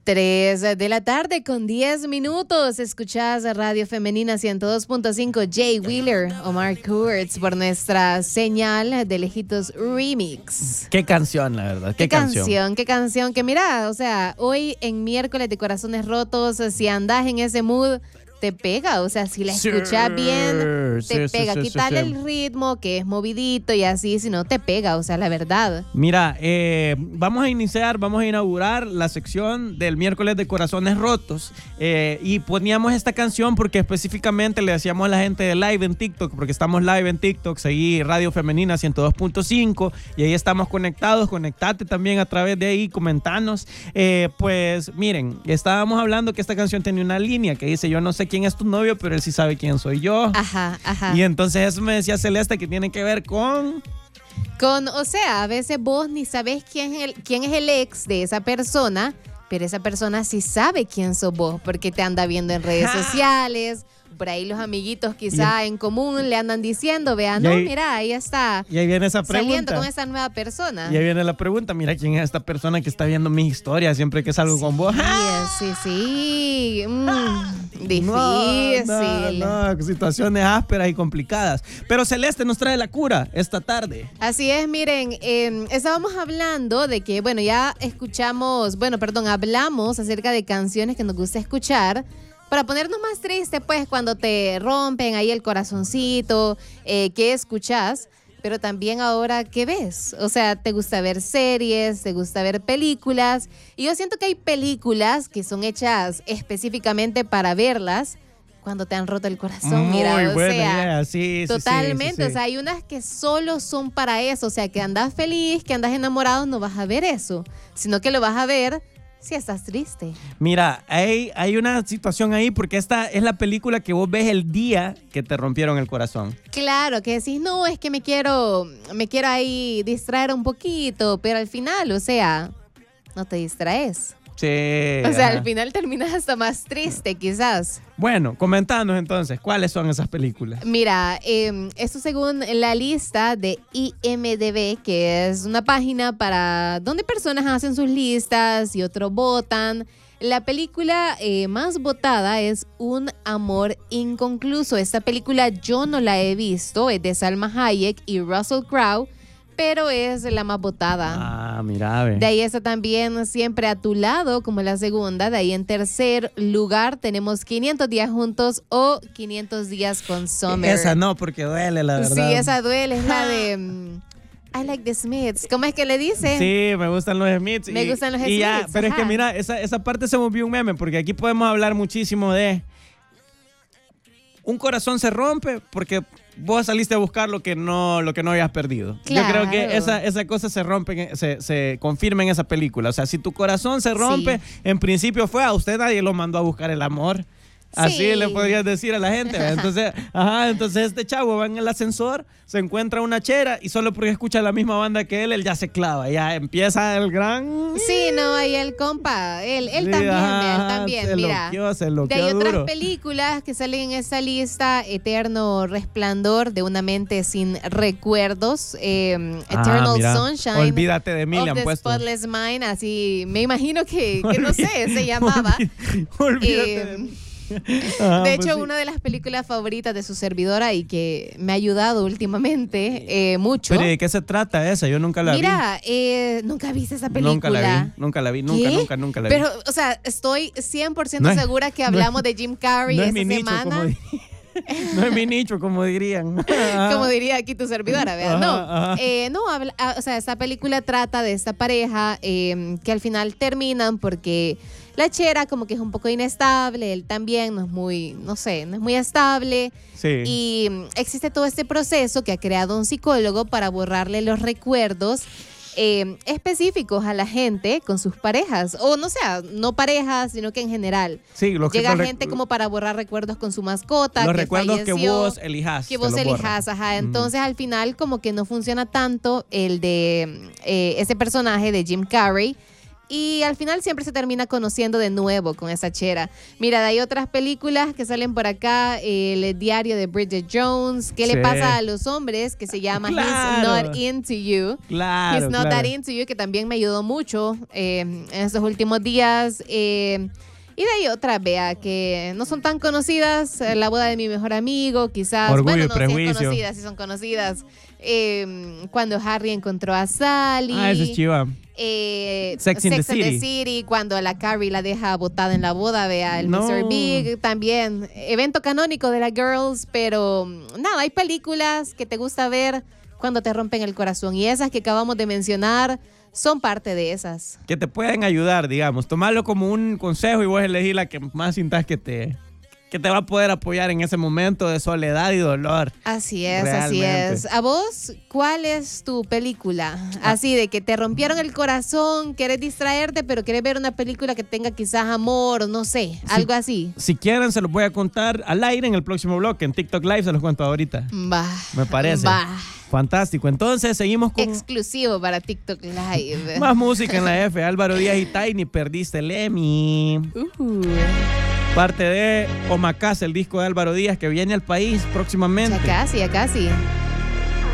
3 de la tarde con 10 minutos. Escuchás Radio Femenina 102.5. Jay Wheeler, Omar Kurtz por nuestra señal de Lejitos Remix. Qué canción, la verdad. Qué canción. Que mira, o sea, hoy en miércoles de Corazones Rotos, si andás en ese mood, te pega, o sea, si la escuchas bien, te pega. Quitarle el ritmo, que es movidito y así, si no te pega, o sea, la verdad. Mira, vamos a inaugurar la sección del miércoles de Corazones Rotos y poníamos esta canción porque específicamente le decíamos a la gente de live en TikTok, porque estamos live en TikTok, seguí Radio Femenina 102.5 y ahí estamos conectados. Conectate también a través de ahí, comentanos. Pues miren, estábamos hablando que esta canción tenía una línea que dice: yo no sé quién es tu novio, pero él sí sabe quién soy yo. Ajá. Y entonces eso me decía Celeste que tiene que ver con, o sea, a veces vos ni sabés quién es el ex de esa persona, pero esa persona sí sabe quién sos vos, porque te anda viendo en redes sociales. Por ahí los amiguitos quizá en común le andan diciendo, vean, no, mira, ahí está. Y ahí viene esa pregunta. Saliendo con esa nueva persona. Y ahí viene la pregunta, mira, ¿quién es esta persona que está viendo mis historias siempre que salgo con vos? Sí. Difícil. No, situaciones ásperas y complicadas. Pero Celeste nos trae la cura esta tarde. Así es, miren, estábamos hablando de que, hablamos acerca de canciones que nos gusta escuchar para ponernos más tristes, pues, cuando te rompen ahí el corazoncito, ¿qué escuchás? Pero también ahora, ¿qué ves? O sea, ¿te gusta ver series? ¿Te gusta ver películas? Y yo siento que hay películas que son hechas específicamente para verlas cuando te han roto el corazón. Muy mira, buena idea. Sí, totalmente. Sí. O sea, hay unas que solo son para eso. O sea, que andas feliz, que andas enamorado, no vas a ver eso, sino que lo vas a ver si estás triste. Mira, hay una situación ahí porque esta es la película que vos ves el día que te rompieron el corazón. Claro, que decís, no, es que me quiero ahí distraer un poquito, pero al final, o sea, no te distraes. Sí. O sea, al final terminas hasta más triste, quizás. Bueno, comentanos entonces, ¿cuáles son esas películas? Mira, esto según la lista de IMDb, que es una página para donde personas hacen sus listas y otros votan. La película más votada es Un amor inconcluso. Esta película yo no la he visto, es de Salma Hayek y Russell Crowe, pero es la más votada. Ah, mira, ve. De ahí está también Siempre a tu lado, como la segunda. De ahí en tercer lugar tenemos 500 días juntos o 500 días con Summer. Esa no, porque duele, la verdad. Sí, esa duele, es la de I like the Smiths. ¿Cómo es que le dice? Sí, me gustan los Smiths. Me gustan los Smiths. Ya, pero es que mira, esa parte se volvió un meme, porque aquí podemos hablar muchísimo de un corazón se rompe porque vos saliste a buscar lo que no habías perdido. Claro. Yo creo que esa cosa se rompe, se confirma en esa película. O sea, si tu corazón se rompe, en principio fue a usted, nadie lo mandó a buscar el amor. Así Sí. le podrías decir a la gente. Entonces este chavo va en el ascensor, se encuentra una chera y solo porque escucha la misma banda que él ya se clava, ya empieza el gran... Sí, no, ahí el compa, él también, mira. Se loqueó de ahí otras duro. películas que salen en esa lista: Eterno Resplandor de una mente sin recuerdos, Eternal Sunshine, Olvídate de mí, of le han the puesto. Spotless Mind, así me imagino que no sé, se llamaba. Olvídate de mí. De hecho, una de las películas favoritas de su servidora y que me ha ayudado últimamente mucho. ¿Pero de qué se trata esa? Yo nunca la vi. Mira, nunca viste esa película. Nunca la vi. Nunca la vi. Pero, o sea, estoy 100% segura que hablamos de Jim Carrey esta semana. No es mi nicho, como dirían. Como diría aquí tu servidora, ¿verdad? O sea, esta película trata de esta pareja que al final terminan porque la chera como que es un poco inestable, él también no es muy estable. Sí. Y existe todo este proceso que ha creado un psicólogo para borrarle los recuerdos específicos a la gente con sus parejas, o no parejas, sino que en general. Sí, llega gente como para borrar recuerdos con su mascota, los que recuerdos falleció, que vos elijas. que vos elijas, ajá. Entonces al final como que no funciona tanto el de ese personaje de Jim Carrey. y al final siempre se termina conociendo de nuevo con esa chera. Mira, hay otras películas que salen por acá, el diario de Bridget Jones, ¿qué le pasa a los hombres? Que se llama He's Not Into You. Claro, He's Not That Into You, que también me ayudó mucho en estos últimos días. Y de ahí otras, vea, que no son tan conocidas. La boda de mi mejor amigo, quizás. Orgullo bueno, y no, Prejuicio. sí son conocidas. Cuando Harry encontró a Sally. Ah, esa es chiva. Sex in the City, cuando a la Carrie la deja botada en la boda, vea, el No. Mr. Big, también. Evento canónico de las Girls, pero nada, hay películas que te gusta ver cuando te rompen el corazón. Y esas que acabamos de mencionar son parte de esas. Que te pueden ayudar, digamos. Tomarlo como un consejo y vos elegir la que más sintas que te va a poder apoyar en ese momento de soledad y dolor. Así es, Realmente. así es. ¿A vos cuál es tu película? Así de que te rompieron el corazón, querés distraerte, pero querés ver una película que tenga quizás amor, no sé, algo así. Si quieren, se los voy a contar al aire en el próximo bloque. En TikTok Live se los cuento ahorita. Va. Me parece. Va. Fantástico. Entonces, seguimos con Exclusivo para TikTok Live. más música en la F. Álvaro Díaz y Tiny, perdiste el Emmy. Parte de Omakase, el disco de Álvaro Díaz que viene al país próximamente. Ya casi, ya casi.